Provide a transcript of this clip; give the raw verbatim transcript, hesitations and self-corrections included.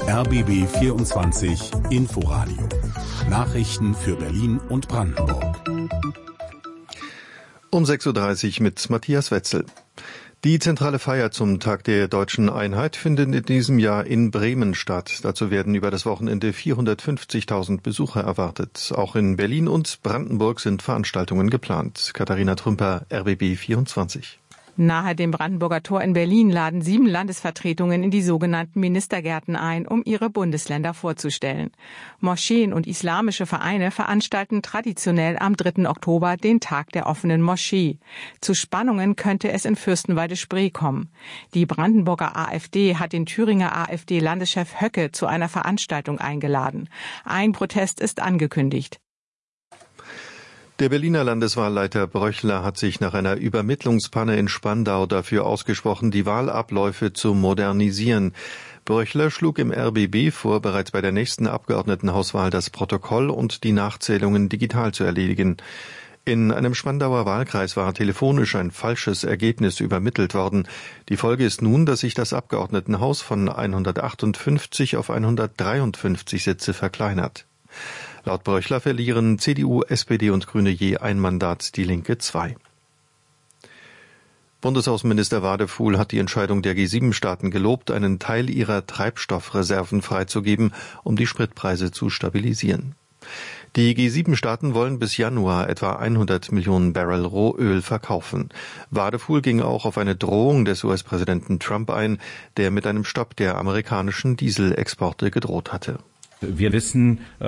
R B B vierundzwanzig Inforadio. Nachrichten für Berlin und Brandenburg. Um sechs Uhr dreißig mit Matthias Wetzel. Die zentrale Feier zum Tag der deutschen Einheit findet in diesem Jahr in Bremen statt. Dazu werden über das Wochenende vierhundertfünfzigtausend Besucher erwartet. Auch in Berlin und Brandenburg sind Veranstaltungen geplant. Katharina Trümper, R B B vierundzwanzig. Nahe dem Brandenburger Tor in Berlin laden sieben Landesvertretungen in die sogenannten Ministergärten ein, um ihre Bundesländer vorzustellen. Moscheen und islamische Vereine veranstalten traditionell am dritten Oktober den Tag der offenen Moschee. Zu Spannungen könnte es in Fürstenwalde-Spree kommen. Die Brandenburger AfD hat den Thüringer AfD-Landeschef Höcke zu einer Veranstaltung eingeladen. Ein Protest ist angekündigt. Der Berliner Landeswahlleiter Bröchler hat sich nach einer Übermittlungspanne in Spandau dafür ausgesprochen, die Wahlabläufe zu modernisieren. Bröchler schlug im R B B vor, bereits bei der nächsten Abgeordnetenhauswahl das Protokoll und die Nachzählungen digital zu erledigen. In einem Spandauer Wahlkreis war telefonisch ein falsches Ergebnis übermittelt worden. Die Folge ist nun, dass sich das Abgeordnetenhaus von hundertachtundfünfzig auf hundertdreiundfünfzig Sitze verkleinert. Laut Bröchler verlieren C D U, S P D und Grüne je ein Mandat, die Linke zwei. Bundesaußenminister Wadefuhl hat die Entscheidung der G sieben Staaten gelobt, einen Teil ihrer Treibstoffreserven freizugeben, um die Spritpreise zu stabilisieren. Die G sieben Staaten wollen bis Januar etwa hundert Millionen Barrel Rohöl verkaufen. Wadefuhl ging auch auf eine Drohung des U S-Präsidenten Trump ein, der mit einem Stopp der amerikanischen Dieselexporte gedroht hatte. Wir wissen,